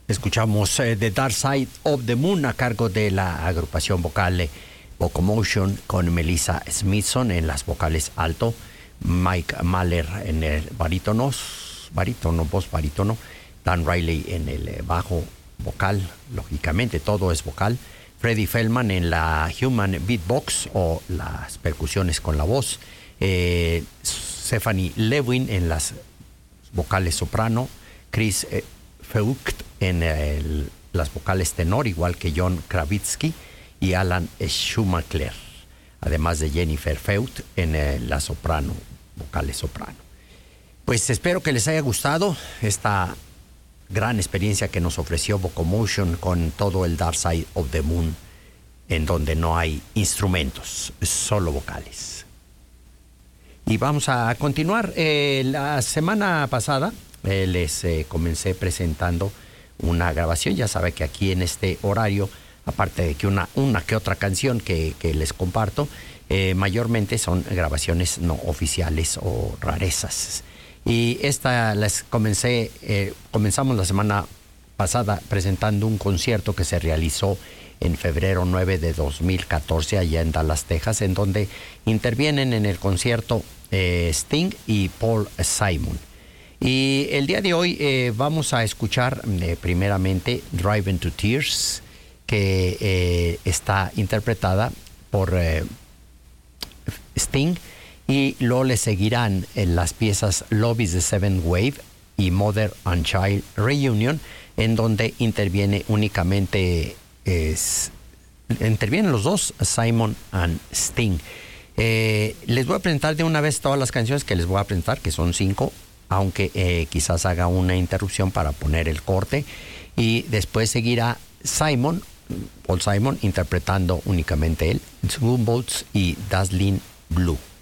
Escuchamos The Dark Side of the Moon a cargo de la agrupación vocal Vocomotion con Melissa Smithson en las vocales alto, Mike Mahler en el voz barítono, Dan Riley en el bajo vocal, lógicamente todo es vocal, Freddie Feldman en la Human Beatbox o las percusiones con la voz, Stephanie Lewin en las vocales soprano, Chris Feucht en las vocales tenor, igual que John Kravitsky y Alan Schumacher, además de Jennifer Feucht en la soprano, vocales soprano. Pues espero que les haya gustado esta gran experiencia que nos ofreció Vocomotion con todo el Dark Side of the Moon, en donde no hay instrumentos, solo vocales. Y vamos a continuar. La semana pasada les comencé presentando una grabación. Ya sabe que aquí en este horario, aparte de que una que otra canción que les comparto, mayormente son grabaciones no oficiales o rarezas. Y esta las comenzamos la semana pasada presentando un concierto que se realizó en febrero 9 de 2014 allá en Dallas, Texas, en donde intervienen en el concierto Sting y Paul Simon. Y el día de hoy vamos a escuchar primeramente Driven to Tears, que está interpretada por Sting, y luego le seguirán en las piezas Love is the Seventh Wave y Mother and Child Reunion, en donde interviene únicamente intervienen los dos, Simon and Sting. Les voy a presentar de una vez todas las canciones que les voy a presentar, que son 5, aunque quizás haga una interrupción para poner el corte, y después seguirá Paul Simon interpretando únicamente él, Gunboats y Dazzling Blue.